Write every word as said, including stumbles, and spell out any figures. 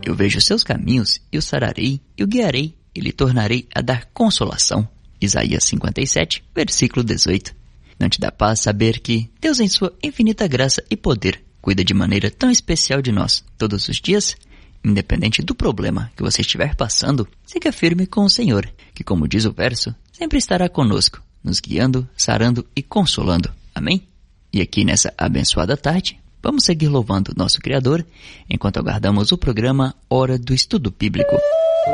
Eu vejo os seus caminhos e o sararei e o guiarei e lhe tornarei a dar consolação. Isaías cinquenta e sete, versículo dezoito. Não te dá paz saber que Deus, em sua infinita graça e poder, cuida de maneira tão especial de nós todos os dias? Independente do problema que você estiver passando, siga firme com o Senhor, que, como diz o verso, sempre estará conosco, nos guiando, sarando e consolando. Amém? E aqui nessa abençoada tarde, vamos seguir louvando nosso Criador, enquanto aguardamos o programa Hora do Estudo Bíblico.